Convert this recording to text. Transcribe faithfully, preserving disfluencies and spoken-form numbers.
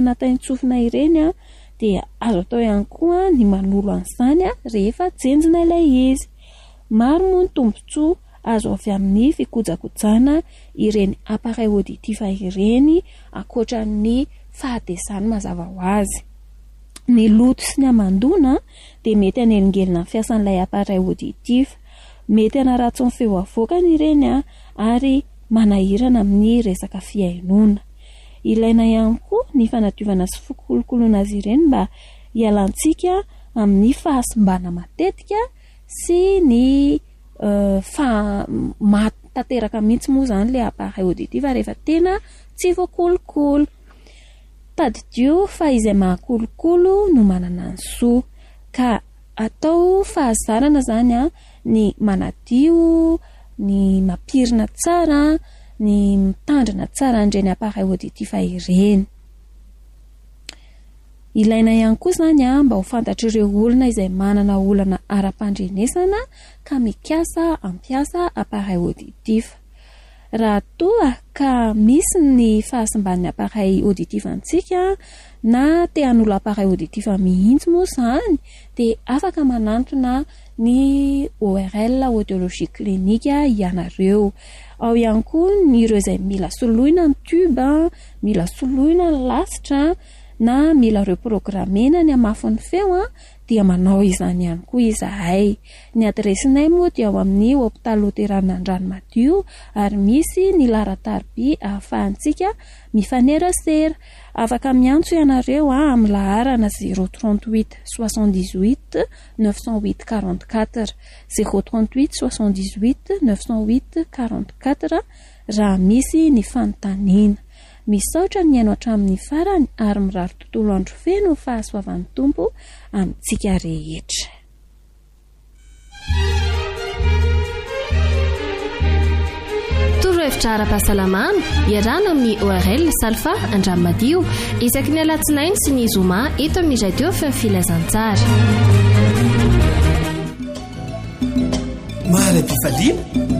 fanantanan-tsofina ireny a dia azo atao ihany koa ny manolo an'izany a rehefa jenjina ilay izy. Maro moa ny tombontsoa azo avy amin'ny fikojakojana ireny appareil auditif ireny ankoatran'ny fahatezany mazava ho azy. Ny loto sy ny amandona dia mety hanelingelina ny fiasan'ilay appareil auditif, mety hanaratsy ny feo avoakany ireny a ary manahirana amin'ny resaka fihainoana. Ilaina ihany koa ny fanadiovana sy fikolokoloana azy ireny mba hialantsika amin'ny fahasimbana matetika sy ny uh, fa matanteraka mihitsy moa izany ilay appareil auditif rehefa tena tsy voakolokolo. Tadidio fa izay mahakolokolo no manana ny soa, ka atao fahazarana izany a ny manadio, ny mampirina tsara, ny mitandrina tsara an'ireny appareil auditif ireny. Ilaina ihany koa izany a mba ho fantatr'ireo olona izay manana olana ara-pandrenesana ka mikasa ampiasa appareil auditif. Raha toa ka misy ny fahasimban'ny appareil auditif antsika na te hanolo appareil auditif mihitsy moa izany dia afaka manantona ny O R L audiologie clinique ianareo. Ao ihany koa ireo izay mila soloina ny tube, mila soloina ny lasitra na mila reprogrammena ny hamafin'ny feo dia manao izany ihany koa izahay. Ny adresinay moa dia ao amin'ny hôpital Laterana Andranomadio ary misy ny laharan-tarobia ahafahantsika mifanerasera. Afaka miantso ianareo amin'ny laharana zéro trente-huit soixante-dix-huit neuf cent huit quarante-quatre zéro trente-huit soixante-dix-huit neuf cent huit quarante-quatre raha misy ny fanontaniana. Misaotra ny aino hatramin'ny farany ary mirary tontolo andro feno fahasoavan'ny tompo amintsika rehetra. Torohevitra ara-pahasalamana iarahana amin'ny O R L Salfa Andranomadio isaky ny alatsinainy sy ny zoma eto amin'ny radio feo filazantsara. Mahalam-pifaliana